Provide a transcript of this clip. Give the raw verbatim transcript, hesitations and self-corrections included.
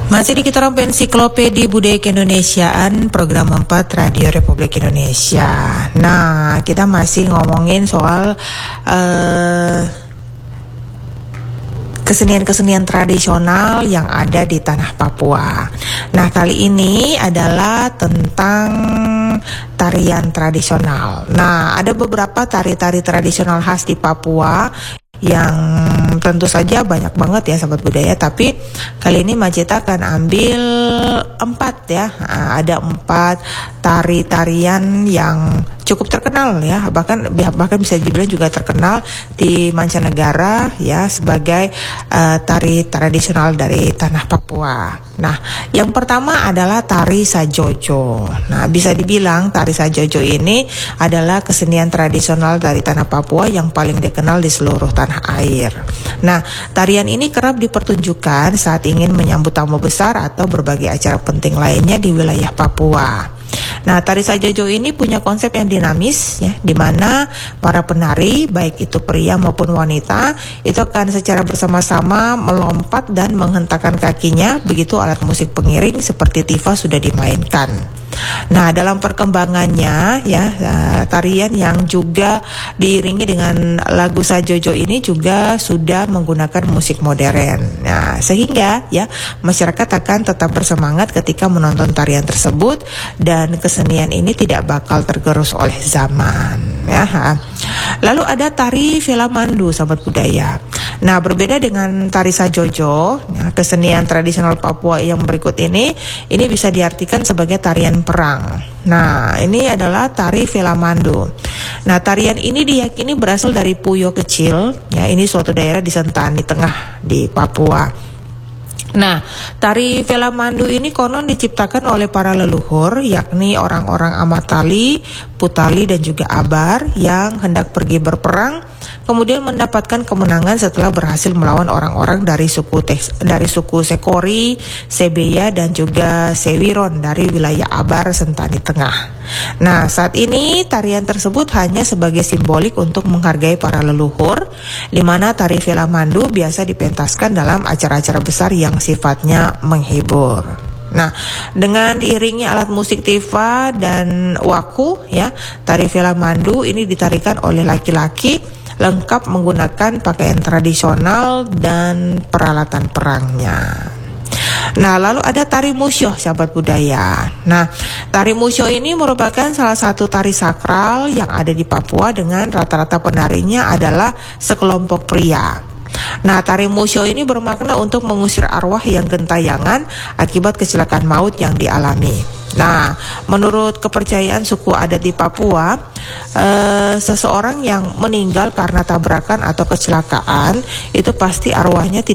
Masih di kita rompi Ensiklopedia Budaya Keindonesiaan program empat Radio Republik Indonesia. Nah, kita masih ngomongin soal uh, kesenian-kesenian tradisional yang ada di tanah Papua. Nah, kali ini adalah tentang tarian tradisional. Nah, ada beberapa tari-tari tradisional khas di Papua yang tentu saja banyak banget ya sahabat budaya, tapi kali ini Majita akan ambil empat ya. Nah, ada empat tari-tarian yang cukup terkenal ya, bahkan bahkan bisa dibilang juga terkenal di mancanegara ya sebagai uh, tari tradisional dari tanah Papua. Nah, yang pertama adalah tari Sajojo. Nah, bisa dibilang tari Sajojo ini adalah kesenian tradisional dari tanah Papua yang paling dikenal di seluruh tanah air. Nah, tarian ini kerap dipertunjukkan saat ingin menyambut tamu besar atau berbagai acara penting lainnya di wilayah Papua. Nah, tari Sajojo ini punya konsep yang dinamis ya, di mana para penari baik itu pria maupun wanita itu akan secara bersama-sama melompat dan menghentakkan kakinya begitu alat musik pengiring seperti tifa sudah dimainkan. Nah, dalam perkembangannya ya, tarian yang juga diiringi dengan lagu Sajojo ini juga sudah menggunakan musik modern. Nah, sehingga ya masyarakat akan tetap bersemangat ketika menonton tarian tersebut dan kesenian ini tidak bakal tergerus oleh zaman ya. Lalu ada tari Velamandu sahabat budaya. Nah, berbeda dengan tari Sajojo, ya, kesenian tradisional Papua yang berikut ini ini bisa diartikan sebagai tarian perang. Nah, ini adalah tari Velamandu. Nah, tarian ini diyakini berasal dari Puyo Kecil, ya, ini suatu daerah di Sentani Tengah di Papua. Nah, tari Velamandu ini konon diciptakan oleh para leluhur, yakni orang-orang Amatali, Putali dan juga Abar yang hendak pergi berperang, kemudian mendapatkan kemenangan setelah berhasil melawan orang-orang dari suku Teks, dari suku Sekori, Sebeya dan juga Sewiron dari wilayah Abar Sentani Tengah. Nah, saat ini tarian tersebut hanya sebagai simbolik untuk menghargai para leluhur, di mana tari Velamandu biasa dipentaskan dalam acara-acara besar yang sifatnya menghibur. Nah, dengan diiringi alat musik tifa dan waku ya, tari Velamandu ini ditarikan oleh laki-laki lengkap menggunakan pakaian tradisional dan peralatan perangnya. Nah, lalu ada tari Musyo sahabat budaya. Nah, tari Musyo ini merupakan salah satu tari sakral yang ada di Papua dengan rata-rata penarinya adalah sekelompok pria. Nah, tari Musyo ini bermakna untuk mengusir arwah yang gentayangan akibat kecelakaan maut yang dialami. Nah, menurut kepercayaan suku adat di Papua, eh, seseorang yang meninggal karena tabrakan atau kecelakaan itu pasti arwahnya tidak